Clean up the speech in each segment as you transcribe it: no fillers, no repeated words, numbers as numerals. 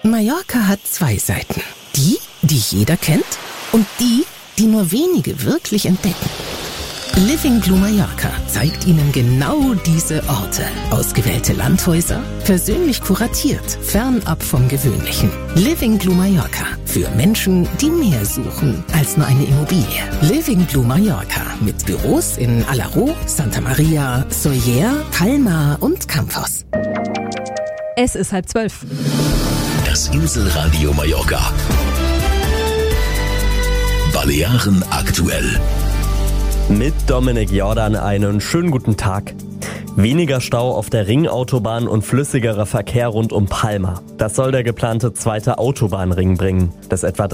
Mallorca hat zwei Seiten. Die jeder kennt und die nur wenige wirklich entdecken. Living Blue Mallorca zeigt Ihnen genau diese Orte. Ausgewählte Landhäuser, persönlich kuratiert, fernab vom Gewöhnlichen. Living Blue Mallorca für Menschen, die mehr suchen als nur eine Immobilie. Living Blue Mallorca mit Büros in Alaró, Santa Maria, Sóller, Palma und Campos. Es ist 11:30. Das Inselradio Mallorca. Balearen aktuell. Mit Dominik Jordan einen schönen guten Tag. Weniger Stau auf der Ringautobahn und flüssigerer Verkehr rund um Palma. Das soll der geplante zweite Autobahnring bringen. Das etwa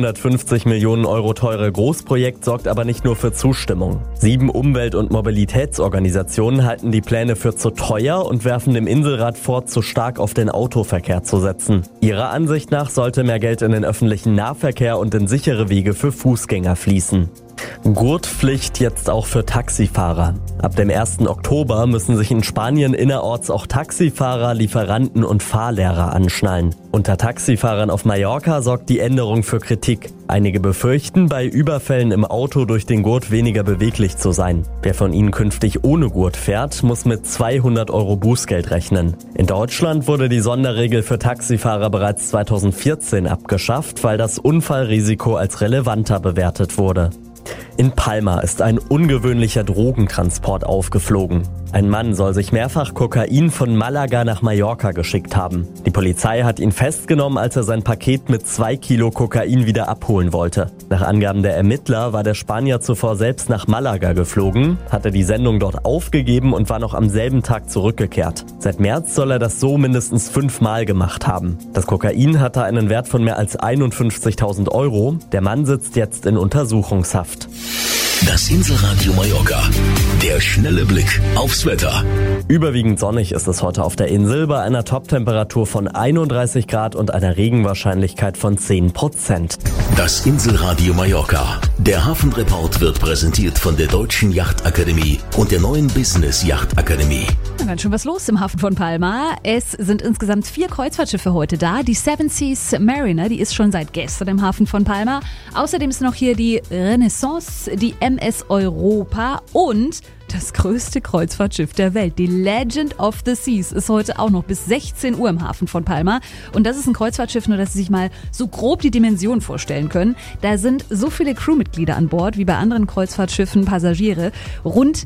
350 Millionen Euro teure Großprojekt sorgt aber nicht nur für Zustimmung. 7 Umwelt- und Mobilitätsorganisationen halten die Pläne für zu teuer und werfen dem Inselrat vor, zu stark auf den Autoverkehr zu setzen. Ihrer Ansicht nach sollte mehr Geld in den öffentlichen Nahverkehr und in sichere Wege für Fußgänger fließen. Gurtpflicht jetzt auch für Taxifahrer. Ab dem 1. Oktober müssen sich in Spanien innerorts auch Taxifahrer, Lieferanten und Fahrlehrer anschnallen. Unter Taxifahrern auf Mallorca sorgt die Änderung für Kritik. Einige befürchten, bei Überfällen im Auto durch den Gurt weniger beweglich zu sein. Wer von ihnen künftig ohne Gurt fährt, muss mit 200 Euro Bußgeld rechnen. In Deutschland wurde die Sonderregel für Taxifahrer bereits 2014 abgeschafft, weil das Unfallrisiko als relevanter bewertet wurde. In Palma ist ein ungewöhnlicher Drogentransport aufgeflogen. Ein Mann soll sich mehrfach Kokain von Malaga nach Mallorca geschickt haben. Die Polizei hat ihn festgenommen, als er sein Paket mit 2 Kilo Kokain wieder abholen wollte. Nach Angaben der Ermittler war der Spanier zuvor selbst nach Malaga geflogen, hatte die Sendung dort aufgegeben und war noch am selben Tag zurückgekehrt. Seit März soll er das so mindestens 5 Mal gemacht haben. Das Kokain hatte einen Wert von mehr als 51.000 Euro. Der Mann sitzt jetzt in Untersuchungshaft. Das Inselradio Mallorca. Der schnelle Blick aufs Wetter. Überwiegend sonnig ist es heute auf der Insel bei einer Toptemperatur von 31 Grad und einer Regenwahrscheinlichkeit von 10%. Das Inselradio Mallorca. Der Hafenreport wird präsentiert von der Deutschen Yachtakademie und der neuen Business Yachtakademie. Ganz schön was los im Hafen von Palma. Es sind insgesamt 4 Kreuzfahrtschiffe heute da. Die Seven Seas Mariner, die ist schon seit gestern im Hafen von Palma. Außerdem ist noch hier die Renaissance, die MS Europa und das größte Kreuzfahrtschiff der Welt, die Legend of the Seas, ist heute auch noch bis 16 Uhr im Hafen von Palma. Und das ist ein Kreuzfahrtschiff, nur dass Sie sich mal so grob die Dimension vorstellen können. Da sind so viele Crewmitglieder an Bord wie bei anderen Kreuzfahrtschiffen Passagiere. Rund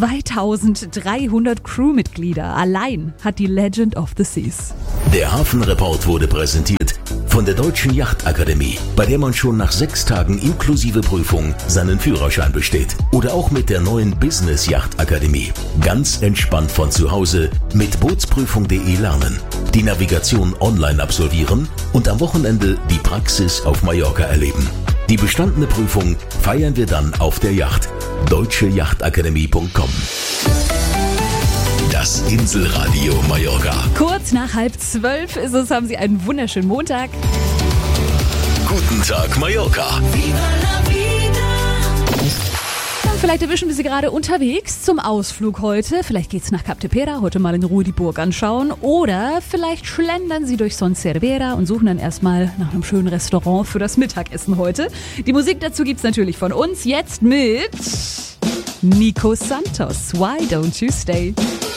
2300 Crewmitglieder allein hat die Legend of the Seas. Der Hafenreport wurde präsentiert von der Deutschen Yachtakademie, bei der man schon nach 6 Tagen inklusive Prüfung seinen Führerschein besteht. Oder auch mit der neuen Business Yachtakademie. Ganz entspannt von zu Hause mit bootsprüfung.de lernen, die Navigation online absolvieren und am Wochenende die Praxis auf Mallorca erleben. Die bestandene Prüfung feiern wir dann auf der Yacht. deutscheyachtakademie.com. Das Inselradio Mallorca. Kurz nach 11:30 ist es, haben Sie einen wunderschönen Montag. Guten Tag Mallorca. Vielleicht erwischen wir Sie gerade unterwegs zum Ausflug heute. Vielleicht geht's nach Cap Tepera, heute mal in Ruhe die Burg anschauen. Oder vielleicht schlendern Sie durch Son Servera und suchen dann erstmal nach einem schönen Restaurant für das Mittagessen heute. Die Musik dazu gibt's natürlich von uns. Jetzt mit Nico Santos. Why don't you stay?